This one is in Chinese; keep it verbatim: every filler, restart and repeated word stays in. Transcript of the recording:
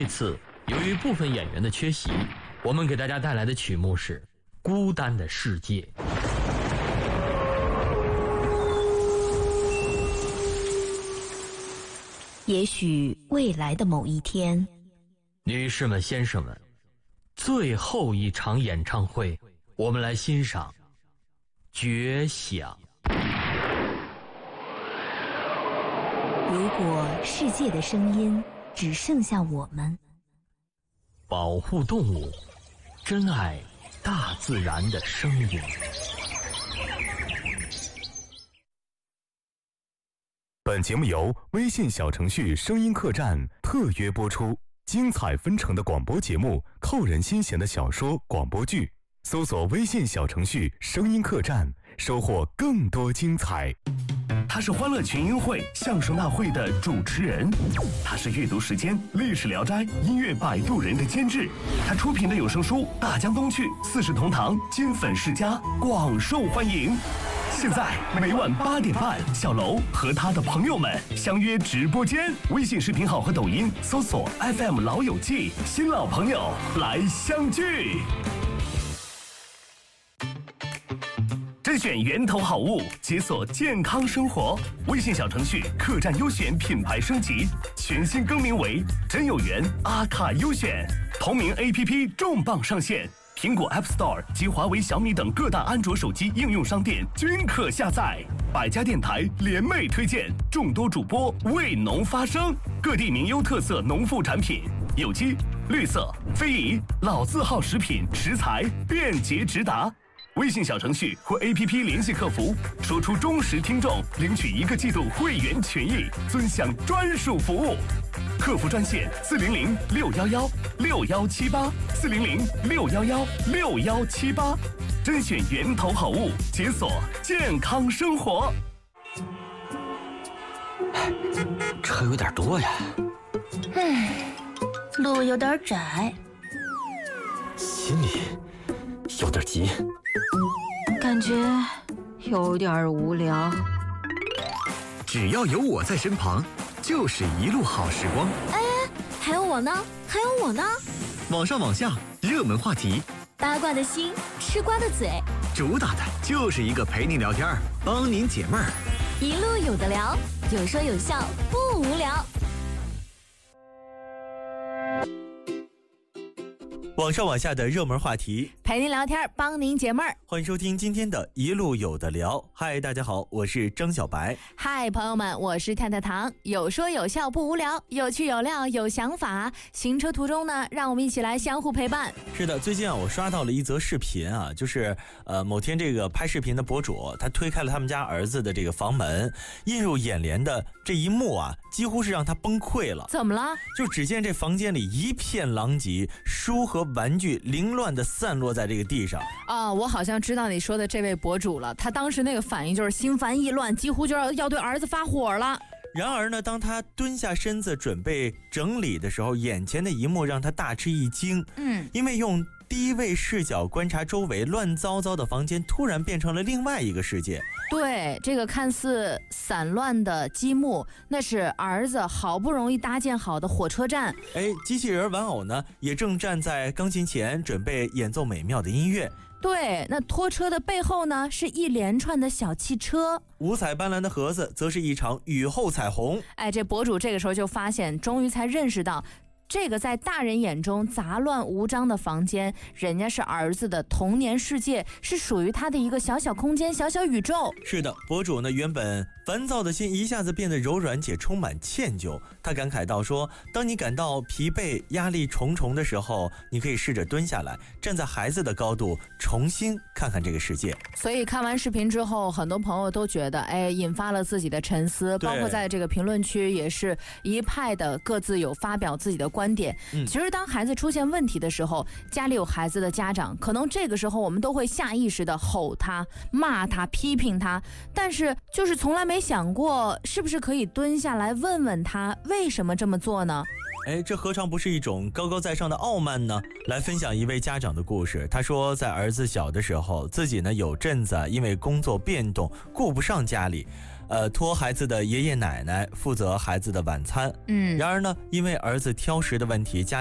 这次由于部分演员的缺席，我们给大家带来的曲目是《孤单的世界》。 也许未来的某一天， 女士们、先生们，最后一场演唱会，我们来欣赏《绝响》。 如果世界的声音只剩下我们， 保护动物，珍爱大自然的声音。 本节目由微信小程序声音客栈特约播出，精彩纷呈的广播节目，扣人心弦的小说广播剧，搜索微信小程序声音客栈，收获更多精彩。 他是欢乐群英会相声大会的主持人，他是阅读时间历史聊斋音乐摆渡人的监制，他出品的有声书《大江东去》四世同堂金粉世家广受欢迎。现在每晚八点半，小楼和他的朋友们相约直播间，微信视频号和抖音搜索 F M 老友记，新老朋友来相聚。甄选源头好物，解锁健康生活。微信小程序客栈优选品牌升级，全新更名为真有缘阿卡优选。同名 A P P 重磅上线，苹果 App Store 及华为、小米等各大安卓手机应用商店均可下载。百家电台联袂推荐，众多主播为农发声，各地名优特色农副产品，有机、绿色、非遗、老字号食品食材便捷直达。微信小程序或 A P P 联系客服，说出忠实听众，领取一个季度会员权益，尊享专属服务。客服专线四零零六幺幺六幺七八四零零六幺幺六幺七八，甄选源头好物，解锁健康生活。 车有点多呀， 唉，路有点窄， 心里有点急， 感觉有点无聊。 只要有我在身旁，就是一路好时光。 哎，还有我呢，还有我呢。 网上网下，热门话题， 八卦的心，吃瓜的嘴， 主打的就是一个陪您聊天，帮您解闷儿。 一路有的聊，有说有笑，不无聊。 网上网下的热门话题， 陪您聊天，帮您解闷儿。 欢迎收听今天的一路有的聊。嗨，大家好，我是张小白。 嗨，朋友们，我是太太糖。有说有笑不无聊，有趣有料有想法。行车途中呢，让我们一起来相互陪伴。 是的，最近啊，我刷到了一则视频啊，就是呃某天这个拍视频的博主，他推开了他们家儿子的这个房门，映入眼帘的这一幕啊，几乎是让他崩溃了。 怎么了？ 就只见这房间里一片狼藉，书和玩具凌乱地散落在这个地上。 啊，我好像知道你说的这位博主了，他当时那个反应就是心烦意乱，几乎就要要对儿子发火了。 然而呢，当他蹲下身子准备整理的时候，眼前的一幕让他大吃一惊。 嗯， 因为用低位视角观察周围乱糟糟的房间，突然变成了另外一个世界。 对，这个看似散乱的积木，那是儿子好不容易搭建好的火车站。 哎，机器人玩偶呢，也正站在钢琴前，准备演奏美妙的音乐。 对，那拖车的背后呢，是一连串的小汽车。 五彩斑斓的盒子，则是一场雨后彩虹。 哎，这博主这个时候就发现，终于才认识到，这个在大人眼中杂乱无章的房间，人家是儿子的童年世界，是属于他的一个小小空间、小小宇宙。 是的，博主呢原本烦躁的心一下子变得柔软且充满歉疚。他感慨到说，当你感到疲惫、压力重重的时候，你可以试着蹲下来，站在孩子的高度，重新看看这个世界。 所以看完视频之后，很多朋友都觉得，哎，引发了自己的沉思，包括在这个评论区也是一派的各自有发表自己的观点。 嗯， 其实当孩子出现问题的时候，家里有孩子的家长，可能这个时候我们都会下意识的吼他、骂他、批评他，但是就是从来没想过，是不是可以蹲下来问问他为什么这么做呢？ 哎，这何尝不是一种高高在上的傲慢呢？来分享一位家长的故事。他说，在儿子小的时候，自己呢有阵子因为工作变动顾不上家里，呃，托孩子的爷爷奶奶负责孩子的晚餐。 嗯， 然而呢，因为儿子挑食的问题，家